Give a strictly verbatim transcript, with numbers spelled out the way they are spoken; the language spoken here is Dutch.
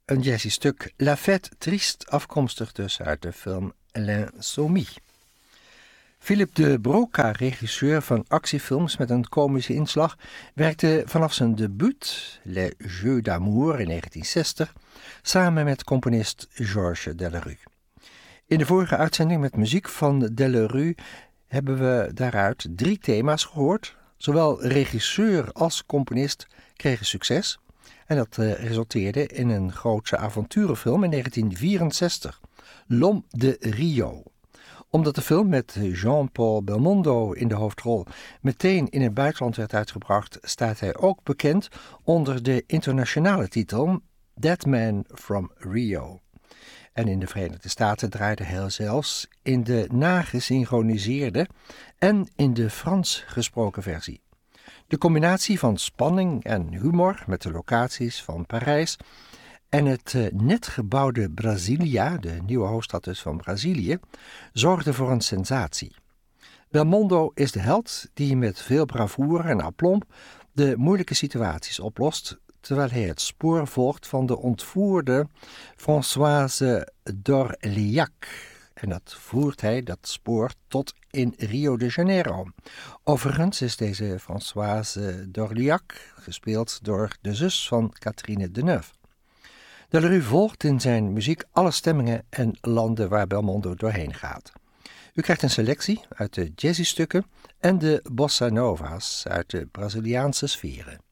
een jazzy stuk La Fête Triste, afkomstig dus uit de film L'Insomnie. Philippe de Broca, regisseur van actiefilms met een komische inslag, werkte vanaf zijn debuut, Les Jeux d'Amour in negentien zestig, samen met componist Georges Delerue. In de vorige uitzending met muziek van Delerue hebben we daaruit drie thema's gehoord. Zowel regisseur als componist kregen succes en dat uh, resulteerde in een grootse avonturenfilm in negentien vierenzestig, L'Homme de Rio. Omdat de film met Jean-Paul Belmondo in de hoofdrol meteen in het buitenland werd uitgebracht, staat hij ook bekend onder de internationale titel That Man from Rio. En in de Verenigde Staten draaide hij zelfs in de nagesynchroniseerde en in de Frans gesproken versie. De combinatie van spanning en humor met de locaties van Parijs en het uh, net gebouwde Brasilia, de nieuwe hoofdstad dus van Brazilië, zorgde voor een sensatie. Belmondo is de held die met veel bravoure en aplomb de moeilijke situaties oplost, terwijl hij het spoor volgt van de ontvoerde Françoise d'Orléac. En dat voert hij, dat spoor, tot in Rio de Janeiro. Overigens is deze Françoise d'Orléac gespeeld door de zus van Catherine Deneuve. Delerue volgt in zijn muziek alle stemmingen en landen waar Belmondo doorheen gaat. U krijgt een selectie uit de jazzy-stukken en de bossa nova's uit de Braziliaanse sferen.